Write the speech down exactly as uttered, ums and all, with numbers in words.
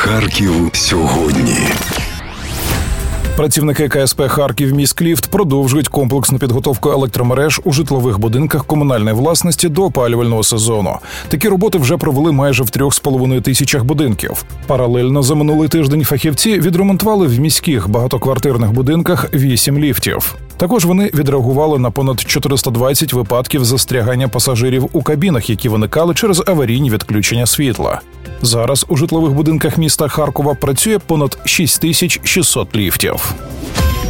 Харків сьогодні. Працівники ка ес пе «Харків міськліфт» продовжують комплексну підготовку електромереж у житлових будинках комунальної власності до опалювального сезону. Такі роботи вже провели майже в трьох з половиною тисячах будинків. Паралельно за минулий тиждень фахівці відремонтували в міських багатоквартирних будинках вісім ліфтів. Також вони відреагували на понад чотириста двадцять випадків застрягання пасажирів у кабінах, які виникали через аварійні відключення світла. Зараз у житлових будинках міста Харкова працює понад шість тисяч шістсот ліфтів.